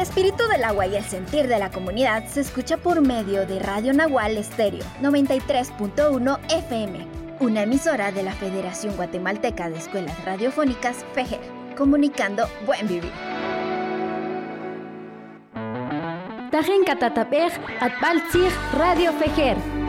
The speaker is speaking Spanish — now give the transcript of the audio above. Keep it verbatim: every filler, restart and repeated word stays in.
espíritu del agua y el sentir de la comunidad se escucha por medio de Radio Nahual Estéreo noventa y tres punto uno F M, una emisora de la Federación Guatemalteca de Escuelas Radiofónicas, FEGER, comunicando buen vivir. Tajen Catatapej, Atbaltzig, Radio FEGER.